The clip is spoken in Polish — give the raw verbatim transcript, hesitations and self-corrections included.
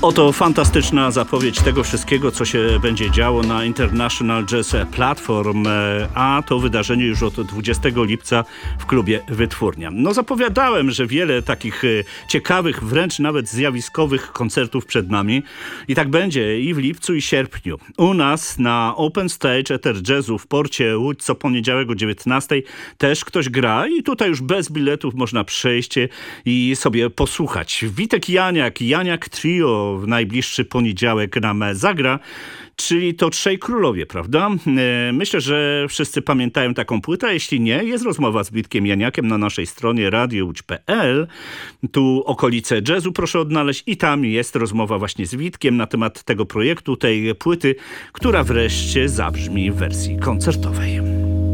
Oto fantastyczna zapowiedź tego wszystkiego, co się będzie działo na International Jazz Platform, a to wydarzenie już od dwudziestego lipca w klubie Wytwórnia. No zapowiadałem, że wiele takich ciekawych, wręcz nawet zjawiskowych koncertów przed nami i tak będzie i w lipcu i sierpniu. U nas na Open Stage Ether Jazzu w Porcie Łódź co poniedziałek o dziewiętnastej też ktoś gra i tutaj już bez biletów można przejść i sobie posłuchać. Witek Janiak, Janiak Trio w najbliższy poniedziałek nam zagra, czyli to Trzej Królowie, prawda? Myślę, że wszyscy pamiętają taką płytę, jeśli nie, jest rozmowa z Witkiem Janiakiem na naszej stronie radio łódź kropka pe el. Tu okolice jazzu proszę odnaleźć i tam jest rozmowa właśnie z Witkiem na temat tego projektu, tej płyty, która wreszcie zabrzmi w wersji koncertowej.